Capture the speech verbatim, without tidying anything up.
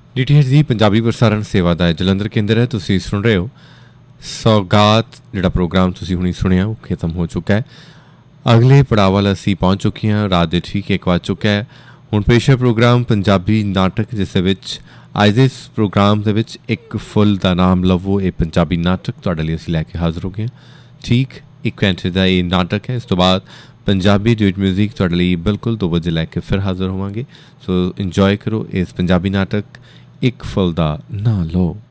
D T H ਦੀ ਪੰਜਾਬੀ ਪ੍ਰਸਾਰਣ ਸੇਵਾ ਦਾ ਜਲੰਧਰ ਕੇਂਦਰ ਹੈ। ਤੁਸੀਂ ਸੁਣ ਰਹੇ ਹੋ ਸੌਗਾਤ। ਜਿਹੜਾ ਪ੍ਰੋਗਰਾਮ ਤੁਸੀਂ ਹੁਣੀ ਸੁਣਿਆ ਉਹ ਖਤਮ ਹੋ ਚੁੱਕਾ ਹੈ। ਅਗਲੇ ਪੜਾਅ ਵੱਲ ਅਸੀਂ ਪਹੁੰਚ ਚੁੱਕੇ ਹਾਂ। ਰਾਤ ਦੇ ਠੀਕ ਇੱਕ ਵੱਜ ਚੁੱਕਾ ਹੈ। ਹੁਣ ਪੇਸ਼ ਹੈ ਪ੍ਰੋਗਰਾਮ ਪੰਜਾਬੀ ਨਾਟਕ, ਜਿਸ ਦੇ ਵਿੱਚ ਅੱਜ ਦੇ ਇਸ ਪ੍ਰੋਗਰਾਮ ਦੇ ਵਿੱਚ ਇੱਕ ਫੁੱਲ ਦਾ ਨਾਮ ਲਵੋ। ਇਹ ਪੰਜਾਬੀ ਨਾਟਕ ਤੁਹਾਡੇ ਲਈ ਅਸੀਂ ਲੈ ਕੇ ਹਾਜ਼ਰ ਹੋ ਗਏ ਹਾਂ। ਠੀਕ ਇੱਕ ਘੰਟੇ ਦਾ ਇਹ ਨਾਟਕ ਹੈ। ਇਸ ਤੋਂ ਬਾਅਦ ਪੰਜਾਬੀ ਡਿਊਟ ਮਿਊਜ਼ਿਕ ਤੁਹਾਡੇ ਲਈ ਬਿਲਕੁਲ ਦੋ ਵਜੇ ਲੈ ਕੇ ਫਿਰ ਹਾਜ਼ਰ ਹੋਵਾਂਗੇ। ਸੋ ਇੰਜੋਏ ਕਰੋ ਇਸ ਪੰਜਾਬੀ ਨਾਟਕ ਇੱਕ ਫੁੱਲ ਦਾ ਨਾਂ ਲਓ।